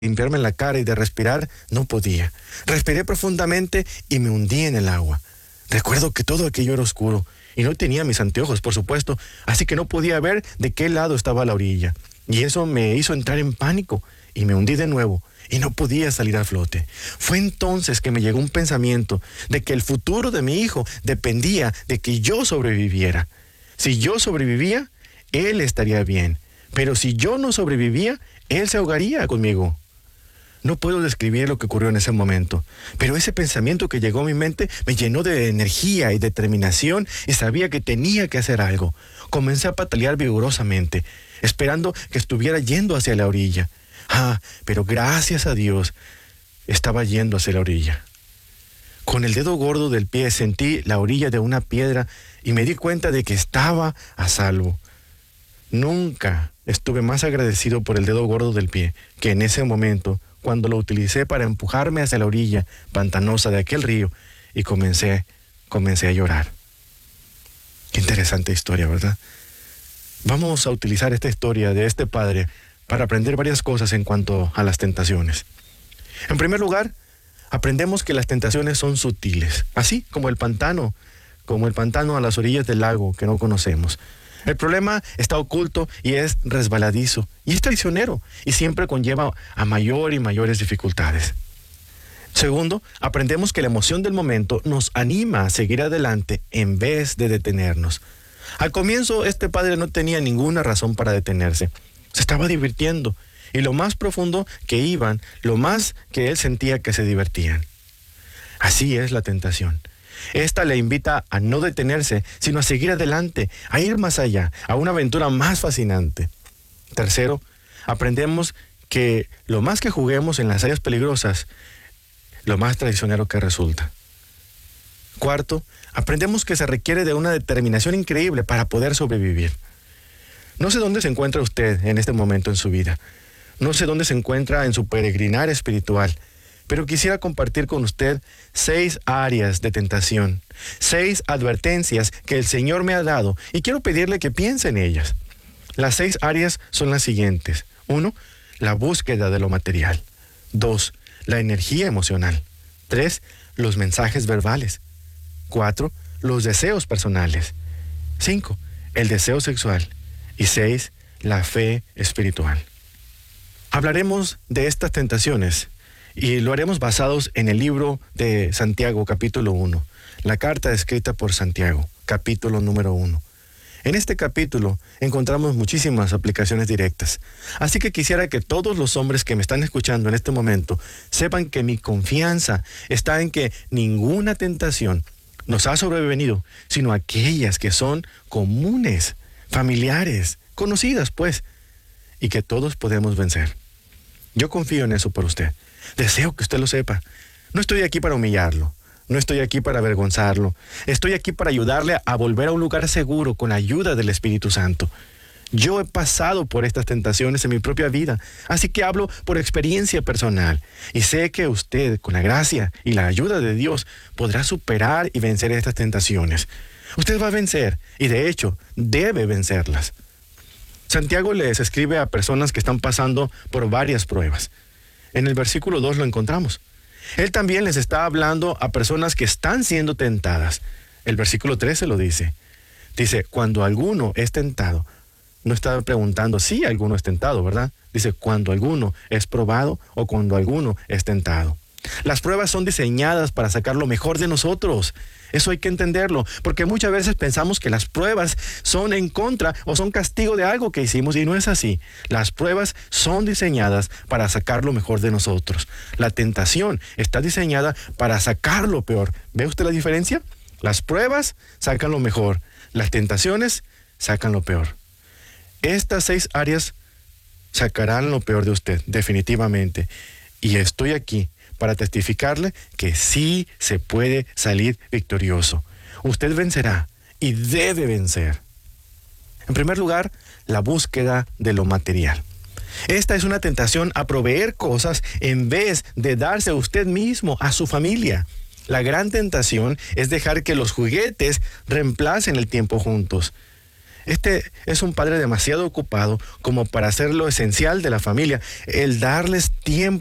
limpiarme la cara y de respirar, no podía. Respiré profundamente y me hundí en el agua. Recuerdo que todo aquello era oscuro y no tenía mis anteojos, por supuesto, así que no podía ver de qué lado estaba la orilla. Y eso me hizo entrar en pánico y me hundí de nuevo y no podía salir a flote. Fue entonces que me llegó un pensamiento de que el futuro de mi hijo dependía de que yo sobreviviera. Si yo sobrevivía, él estaría bien, pero si yo no sobrevivía, él se ahogaría conmigo. No puedo describir lo que ocurrió en ese momento, pero ese pensamiento que llegó a mi mente me llenó de energía y determinación y sabía que tenía que hacer algo. Comencé a patalear vigorosamente, esperando que estuviera yendo hacia la orilla. Pero gracias a Dios, estaba yendo hacia la orilla. Con el dedo gordo del pie sentí la orilla de una piedra y me di cuenta de que estaba a salvo. Nunca estuve más agradecido por el dedo gordo del pie que en ese momento, cuando lo utilicé para empujarme hacia la orilla pantanosa de aquel río y comencé a llorar. Qué interesante historia, ¿verdad? Vamos a utilizar esta historia de este padre para aprender varias cosas en cuanto a las tentaciones. En primer lugar, aprendemos que las tentaciones son sutiles, así como el pantano a las orillas del lago que no conocemos. El problema está oculto y es resbaladizo y es traicionero y siempre conlleva a mayor y mayores dificultades. Segundo, aprendemos que la emoción del momento nos anima a seguir adelante en vez de detenernos. Al comienzo, este padre no tenía ninguna razón para detenerse. Se estaba divirtiendo y lo más profundo que iban, lo más que él sentía que se divertían. Así es la tentación. Esta le invita a no detenerse, sino a seguir adelante, a ir más allá, a una aventura más fascinante. Tercero, aprendemos que lo más que juguemos en las áreas peligrosas, lo más traicionero que resulta. Cuarto, aprendemos que se requiere de una determinación increíble para poder sobrevivir. No sé dónde se encuentra usted en este momento en su vida. No sé dónde se encuentra en su peregrinar espiritual. Pero quisiera compartir con usted 6 áreas de tentación, 6 advertencias que el Señor me ha dado y quiero pedirle que piense en ellas. Las 6 áreas son las siguientes. 1, la búsqueda de lo material. 2, la energía emocional. 3, los mensajes verbales. 4, los deseos personales. 5, el deseo sexual. Y 6, la fe espiritual. Hablaremos de estas tentaciones y lo haremos basados en el libro de Santiago, capítulo 1, la carta escrita por Santiago, capítulo número 1. En este capítulo encontramos muchísimas aplicaciones directas, así que quisiera que todos los hombres que me están escuchando en este momento sepan que mi confianza está en que ninguna tentación nos ha sobrevenido, sino aquellas que son comunes, familiares, conocidas pues, y que todos podemos vencer. Yo confío en eso por usted. Deseo que usted lo sepa. No estoy aquí para humillarlo. No estoy aquí para avergonzarlo. Estoy aquí para ayudarle a volver a un lugar seguro con la ayuda del Espíritu Santo. Yo he pasado por estas tentaciones en mi propia vida, así que hablo por experiencia personal. Y sé que usted, con la gracia y la ayuda de Dios, podrá superar y vencer estas tentaciones. Usted va a vencer y de hecho debe vencerlas. Santiago les escribe a personas que están pasando por varias pruebas. En el versículo 2 lo encontramos. Él también les está hablando a personas que están siendo tentadas. El versículo 13 lo dice. Dice, cuando alguno es tentado. No está preguntando si alguno es tentado, ¿verdad? Dice, cuando alguno es probado o cuando alguno es tentado. Las pruebas son diseñadas para sacar lo mejor de nosotros. Eso hay que entenderlo, porque muchas veces pensamos que las pruebas son en contra o son castigo de algo que hicimos y no es así. Las pruebas son diseñadas para sacar lo mejor de nosotros. La tentación está diseñada para sacar lo peor. ¿Ve usted la diferencia? Las pruebas sacan lo mejor, las tentaciones sacan lo peor. Estas 6 áreas sacarán lo peor de usted, definitivamente. Y estoy aquí para testificarle que sí se puede salir victorioso. Usted vencerá y debe vencer. En primer lugar, la búsqueda de lo material. Esta es una tentación a proveer cosas en vez de darse a usted mismo, a su familia. La gran tentación es dejar que los juguetes reemplacen el tiempo juntos. Este es un padre demasiado ocupado como para hacer lo esencial de la familia, el darles tiempo